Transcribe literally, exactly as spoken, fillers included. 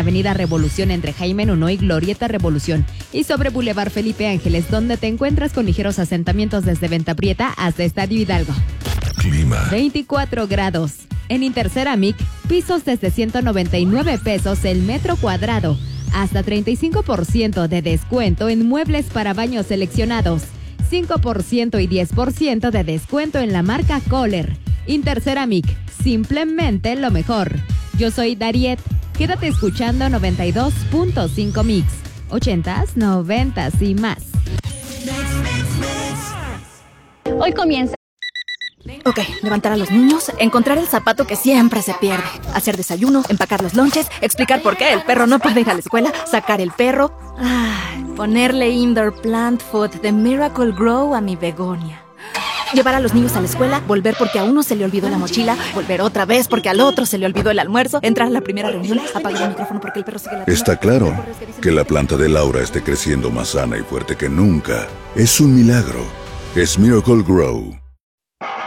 Avenida Revolución entre Jaime Nuno y Glorieta Revolución y sobre Boulevard Felipe Ángeles, donde te encuentras con ligeros asentamientos desde Venta Prieta hasta Estadio Hidalgo. Clima. veinticuatro grados. En Interceramic, pisos desde ciento noventa y nueve pesos el metro cuadrado. Hasta treinta y cinco por ciento de descuento en muebles para baños seleccionados. cinco por ciento y diez por ciento de descuento en la marca Kohler. Interceramic, simplemente lo mejor. Yo soy Dariet. Quédate escuchando noventa y dos punto cinco Mix. ochentas, noventas y más. Hoy comienza. Ok, levantar a los niños, encontrar el zapato que siempre se pierde, hacer desayuno, empacar los lonches, explicar por qué el perro no puede ir a la escuela, sacar el perro, ay, ponerle indoor plant food de Miracle Grow a mi begonia. Llevar a los niños a la escuela, volver porque a uno se le olvidó la mochila, volver otra vez porque al otro se le olvidó el almuerzo, entrar a la primera reunión, apagar el micrófono porque el perro sigue la... Está claro que la planta de Laura esté creciendo más sana y fuerte que nunca. Es un milagro. Es Miracle Grow.